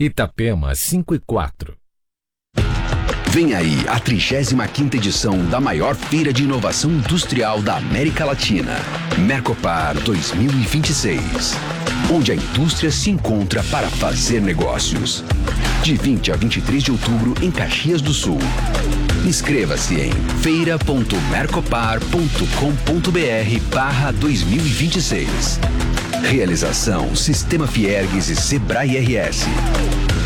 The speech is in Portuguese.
Itapema 5 e 4. Vem aí a 35ª edição da maior feira de inovação industrial da América Latina, Mercopar 2026, onde a indústria se encontra para fazer negócios. De 20 a 23 de outubro em Caxias do Sul. Inscreva-se em feira.mercopar.com.br/2026. Realização Sistema Fiergues e Sebrae RS.